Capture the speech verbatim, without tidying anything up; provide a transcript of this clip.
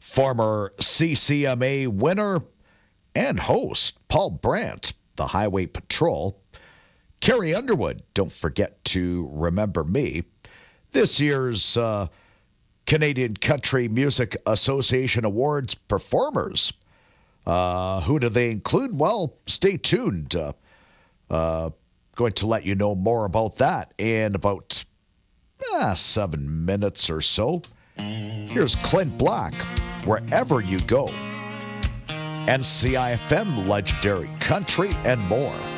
Former C C M A winner and host Paul Brandt, the Highway Patrol. Carrie Underwood, don't forget to remember me. This year's uh, Canadian Country Music Association Awards performers. Uh, who do they include? Well, stay tuned. Uh, uh, going to let you know more about that in about uh, seven minutes or so. Here's Clint Black, Wherever You Go. N C I F M, Legendary Country, and more.